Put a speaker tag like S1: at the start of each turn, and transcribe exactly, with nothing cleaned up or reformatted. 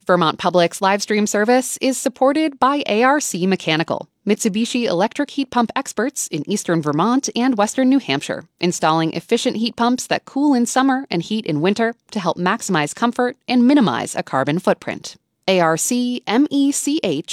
S1: Vermont Public's live stream service is supported by A R C Mechanical, Mitsubishi electric heat pump experts in eastern Vermont and western New Hampshire, installing efficient heat pumps that cool in summer and heat in winter to help maximize comfort and minimize a carbon footprint. A R C M E C H